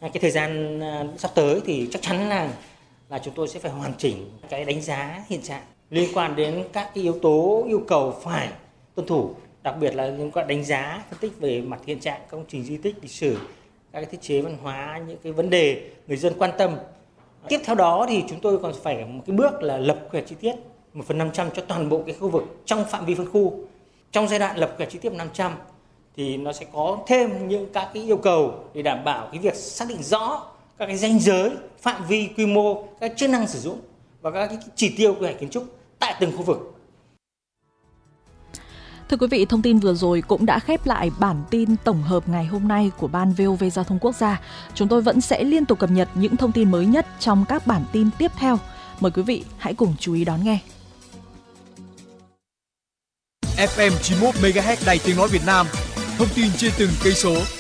Cái thời gian sắp tới thì chắc chắn là chúng tôi sẽ phải hoàn chỉnh cái đánh giá hiện trạng liên quan đến các cái yếu tố yêu cầu phải tuân thủ, đặc biệt là liên quan đánh giá phân tích về mặt hiện trạng các công trình di tích lịch sử, các cái thiết chế văn hóa, những cái vấn đề người dân quan tâm. Tiếp theo đó thì chúng tôi còn phải một cái bước là lập quy hoạch chi tiết 1/500 cho toàn bộ cái khu vực trong phạm vi phân khu. Trong giai đoạn lập quy hoạch chi tiết 500 thì nó sẽ có thêm những các cái yêu cầu để đảm bảo cái việc xác định rõ các cái ranh giới, phạm vi, quy mô, các chức năng sử dụng và các cái chỉ tiêu quy hoạch kiến trúc tại từng khu vực. Thưa quý vị, thông tin vừa rồi cũng đã khép lại bản tin tổng hợp ngày hôm nay của Ban VOV Giao thông Quốc gia. Chúng tôi vẫn sẽ liên tục cập nhật những thông tin mới nhất trong các bản tin tiếp theo. Mời quý vị hãy cùng chú ý đón nghe. FM 91 MHz Đài Tiếng nói Việt Nam. Thông tin trên từng cây số,